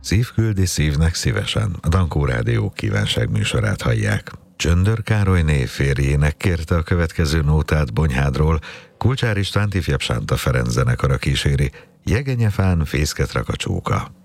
Szív küldi szívnek szívesen. A Dankó Rádió kívánságműsorát hallják. Csöndör Károlyné férjének kérte a következő nótát Bonyhádról, Kulcsár Istvánt ifjabb Sánta Ferenc zenekara kíséri, Jegenyefán fészket rak a csóka.